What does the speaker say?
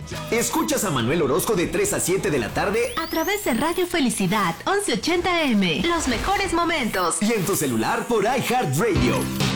Escuchas a Manuel Orozco de 3 a 7 de la tarde a través de Radio Felicidad 1180M. Los mejores momentos. Y en tu celular por iHeartRadio.